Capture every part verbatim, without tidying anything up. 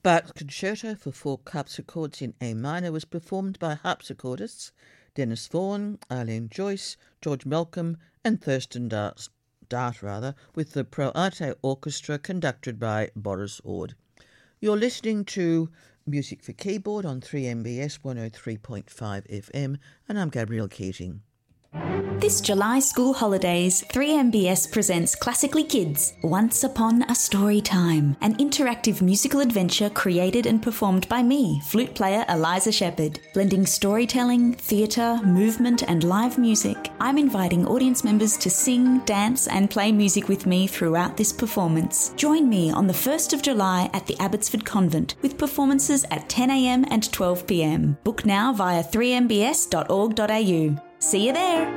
Bach's Concerto for Four Harpsichords in A minor was performed by harpsichordists Dennis Vaughan, Eileen Joyce, George Malcolm and Thurston Dart, Dart rather, with the Pro Arte Orchestra conducted by Boris Ord. You're listening to Music for Keyboard on three M B S one oh three point five F M, and I'm Gabrielle Keating. This July school holidays, three M B S presents Classically Kids, Once Upon a Story Time, an interactive musical adventure created and performed by me, flute player Eliza Shepherd. Blending storytelling, theatre, movement and live music, I'm inviting audience members to sing, dance and play music with me throughout this performance. Join me on the first of July at the Abbotsford Convent with performances at ten a m and twelve p m. Book now via three m b s dot org dot a u. See you there!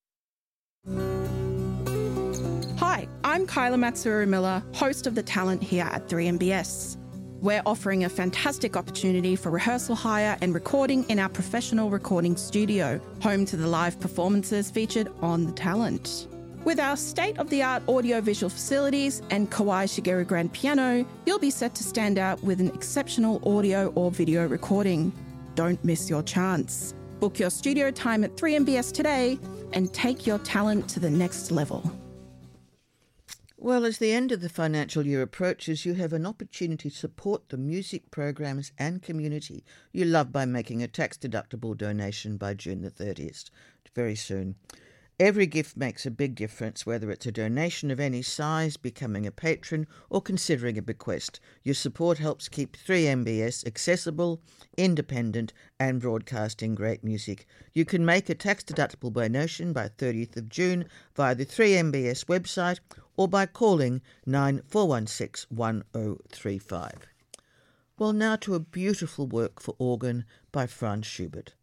Hi, I'm Kyla Matsuru-Miller, host of The Talent here at three M B S. We're offering a fantastic opportunity for rehearsal hire and recording in our professional recording studio, home to the live performances featured on The Talent. With our state-of-the-art audio-visual facilities and Kawai Shigeru grand piano, you'll be set to stand out with an exceptional audio or video recording. Don't miss your chance. Book your studio time at three M B S today and take your talent to the next level. Well, as the end of the financial year approaches, you have an opportunity to support the music programs and community you love by making a tax-deductible donation by June the thirtieth, very soon. Every gift makes a big difference, whether it's a donation of any size, becoming a patron, or considering a bequest. Your support helps keep three M B S accessible, independent, and broadcasting great music. You can make a tax-deductible donation by thirtieth of June via the three M B S website or by calling nine four one six one oh three five. Well, now to a beautiful work for organ by Franz Schubert.